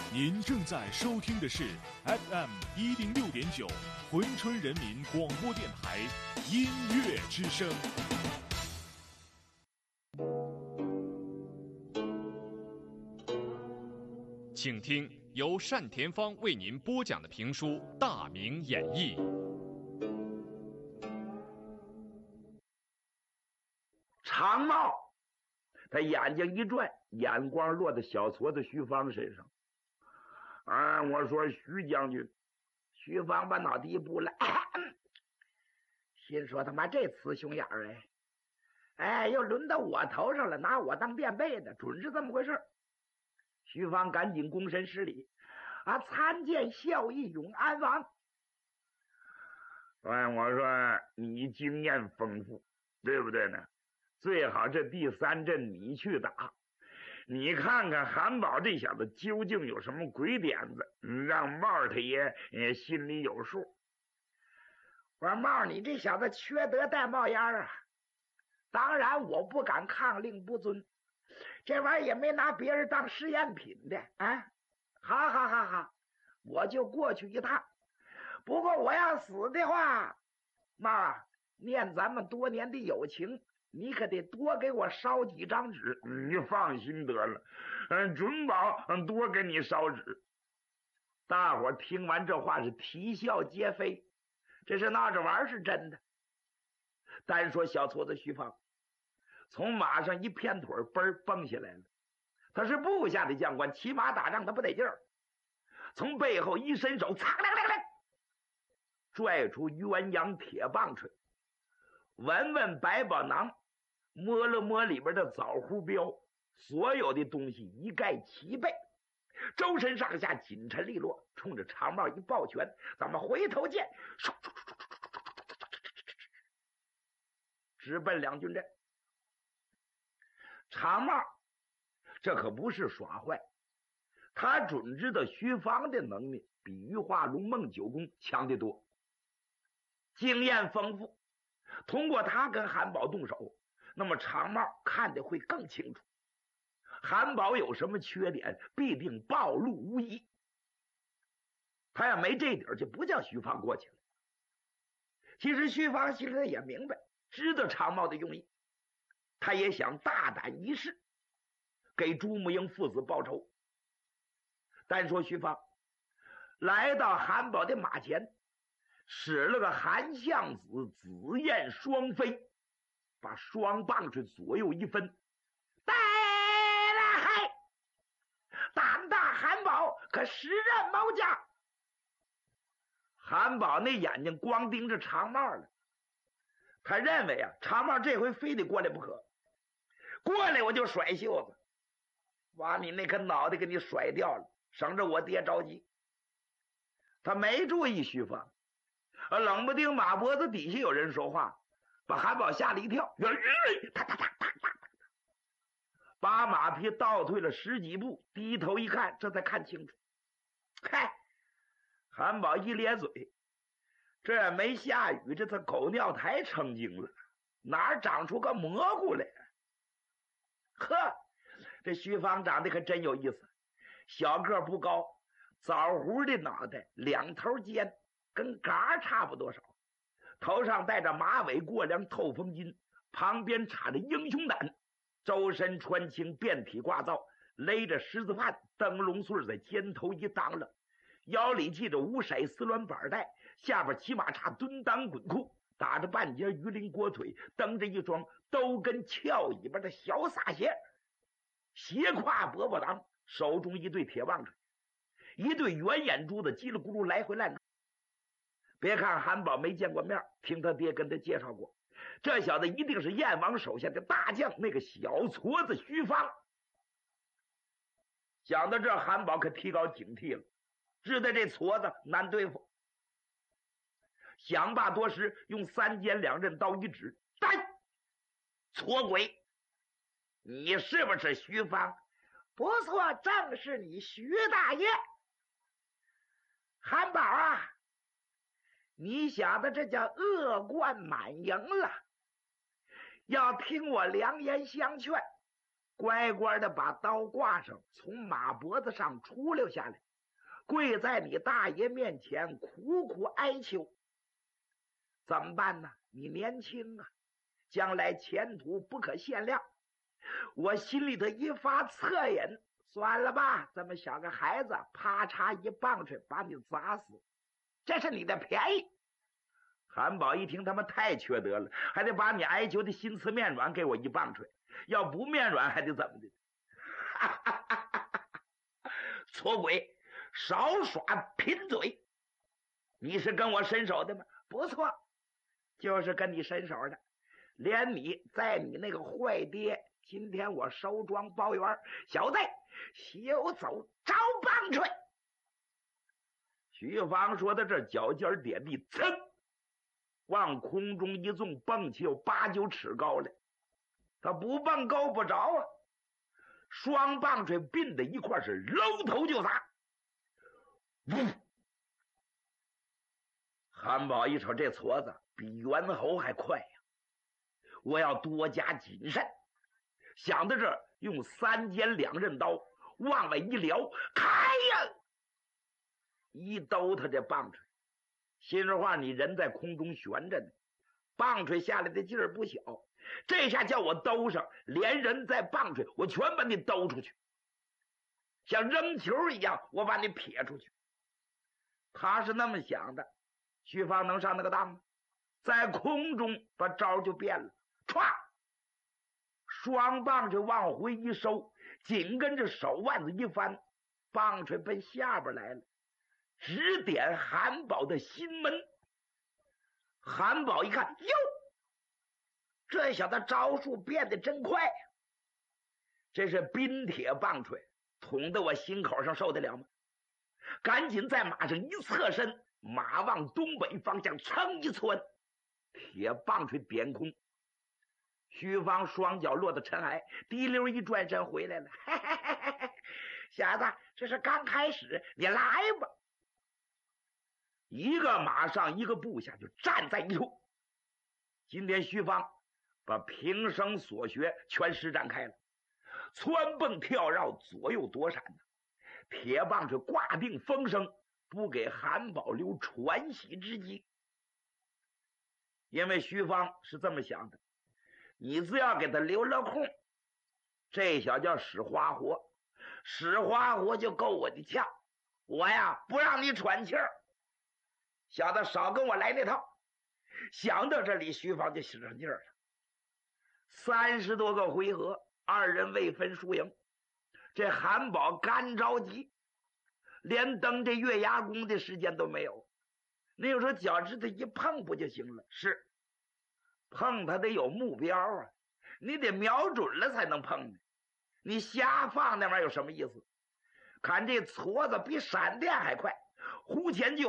您正在收听的是 FM106.9珲春人民广播电台音乐之声。请听由单田芳为您播讲的评书《大明演义》。 长帽，他眼睛一转，眼光落在小矬子徐芳身上。我说徐将军，徐芳把脑袋一拨了，心说他妈这雌雄眼儿又轮到我头上了，拿我当垫背的，准是这么回事。徐芳赶紧躬身施礼，参见孝义永安王。我说你经验丰富，对不对呢？最好这第三阵你去打，你看看韩宝这小子究竟有什么鬼点子，让帽他爷心里有数。我说帽，你这小子缺德带冒烟啊！当然我不敢抗令不遵，这玩意儿也没拿别人当试验品的啊！好，我就过去一趟。不过我要死的话，帽念咱们多年的友情，你可得多给我烧几张纸。你放心得了，准保多给你烧纸。大伙听完这话是啼笑皆非，这是闹着玩是真的。单说小矬子徐芳从马上一片腿嘣蹦下来了，他是部下的将官，骑马打仗他不得劲儿，从背后一伸手，擦亮亮亮，拽出鸳鸯铁棒槌，闻闻百宝囊，摸了摸里边的枣核镖，所有的东西一概齐备，周身上下紧沉利落，冲着长帽一抱拳，咱们回头见，直奔两军阵。长帽这可不是耍坏，他准知道徐芳的能力比于化龙孟九公强得多，经验丰富，通过他跟韩宝动手，那么长帽看得会更清楚，韩宝有什么缺点必定暴露无遗。他要没这点就不叫徐芳过去了。其实徐芳心里也明白，知道长帽的用意，他也想大胆一试，给朱木英父子报仇。单说徐芳来到韩宝的马前，使了个韩相子紫焰双飞，把双棒是左右一分，带了嘿，胆大韩宝可实认毛家。韩宝那眼睛光盯着长帽了，他认为长帽这回非得过来不可，过来我就甩袖子，把你那颗脑袋给你甩掉了，省着我爹着急。他没注意徐芳，冷不丁马脖子底下有人说话，把韩宝吓了一跳，把马匹倒退了十几步，低头一看，这才看清楚。嗨，韩宝一咧嘴，这没下雨，这他狗尿台成精了，哪儿长出个蘑菇来？呵，这徐芳长得可真有意思，小个不高，枣核的脑袋，两头尖，跟嘎差不多少，头上戴着马尾过梁透风巾，旁边插着英雄胆，周身穿青，遍体挂皂，勒着十字幡，灯笼穗在肩头一当了，腰里系着五色丝鸾板带，下边骑马叉蹲裆滚裤，打着半截鱼鳞锅腿，蹬着一双兜跟翘尾巴的小撒鞋，斜挎饽饽囊，手中一对铁棒槌，一对圆眼珠子叽里咕噜来回乱转。别看韩宝没见过面，听他爹跟他介绍过，这小子一定是燕王手下的大将，那个小矬子徐芳。想到这，韩宝可提高警惕了，知道这矬子难对付。想罢多时，用三尖两刃刀一指，矬鬼，你是不是徐芳？不错，正是你徐大爷。韩宝你想的这叫恶贯满盈了，要听我良言相劝， 乖乖的把刀挂上，从马脖子上出溜下来，跪在你大爷面前苦苦哀求。怎么办呢？你年轻啊，将来前途不可限量。我心里头一发恻隐，算了吧，这么小个孩子，啪嚓一棒槌把你砸死，这是你的便宜。韩宝一听，他们太缺德了，还得把你哀求的心慈面软给我一棒槌，要不面软还得怎么的？错鬼，少耍贫嘴！你是跟我伸手的吗？不错，就是跟你伸手的。连你在你那个坏爹，今天我收庄包圆，小子休走招棒槌！徐芳说到这，脚尖点地，噌，往空中一纵，蹦起有8、9尺高来。他不蹦够不着啊，双棒槌并在一块，是搂头就砸。韩宝一瞅，这矬子比猿猴还快呀！我要多加谨慎。想到这儿，用3尖2刃刀往外一撩，开呀！一兜他这棒槌，心里话，你人在空中悬着呢，棒槌下来的劲儿不小，这下叫我兜上，连人带棒槌，我全把你兜出去，像扔球一样，我把你撇出去。他是那么想的，徐芳能上那个当吗？在空中把招就变了，歘，双棒槌往回一收，紧跟着手腕子一翻，棒槌奔下边来了，指点韩宝的心门。韩宝一看，哟，这小子招数变得真快呀！这是冰铁棒槌，捅得我心口上受得了吗？赶紧在马上一侧身，马往东北方向噌一窜，铁棒槌点空。徐芳双脚落到尘埃，滴溜一转身回来了。嘿嘿嘿嘿嘿，小子，这是刚开始，你来吧。一个马上一个步下就站在一处。今天徐芳把平生所学全施展开了，窜蹦跳绕，左右躲闪，铁棒是挂定风声，不给韩宝留喘息之机。因为徐芳是这么想的，你只要给他留了空，这小叫使花活，使花活就够我的呛，我呀不让你喘气儿，小子少跟我来那套。想到这里，徐芳就使上劲儿了。30多个回合，二人未分输赢。这韩宝干着急，连登这月牙功的时间都没有。你有时候脚趾头一碰不就行了？是，碰他得有目标啊，你得瞄准了才能碰呢。你瞎放那玩意儿有什么意思？看这矬子比闪电还快，忽前就